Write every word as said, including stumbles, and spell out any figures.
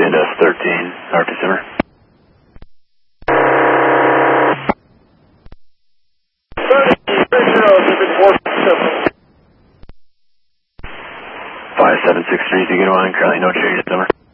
S thirteen, R P Simmer. five seven six three, you get on, currently no change, Simmer.